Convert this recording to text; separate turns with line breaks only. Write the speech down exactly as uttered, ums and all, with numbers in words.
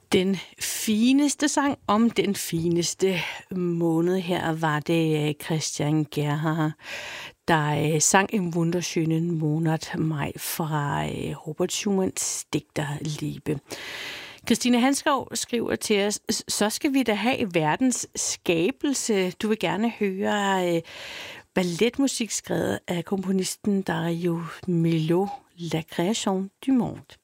Den fineste sang om den fineste måned. Her var det Christian Gerhaher, der sang En wunderschönen Monat Maj fra Robert Schumanns digterliebe. Christine Hanskov skriver til os, så skal vi da have verdens skabelse. Du vil gerne høre balletmusik skrevet af komponisten Dario Milhaud, La Création du Monde.